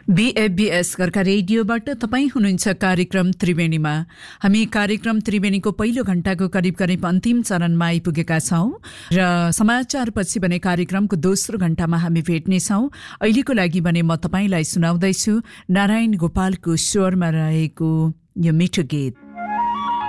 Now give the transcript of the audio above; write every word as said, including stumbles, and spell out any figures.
बीएफबीएस गर्का रेडियोबाट तपाईँ हुनुहुन्छ कार्यक्रम त्रिवेणीमा। हामी कार्यक्रम त्रिवेणीको पहिलो घण्टाको करिब करिब अन्तिम चरणमा आइपुगेका छौं र समाचारपछि भने कार्यक्रमको दोस्रो घण्टामा हामी भेट्नेछौं। अहिलेको लागि भने म तपाईलाई सुनाउँदैछु नारायण गोपालको स्वरमा रहेको यो मिठो गीत।